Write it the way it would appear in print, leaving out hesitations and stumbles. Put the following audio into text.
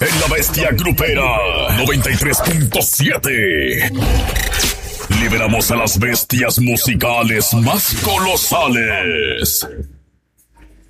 en La Bestia Grupera 93.7. Liberamos a las bestias musicales más colosales.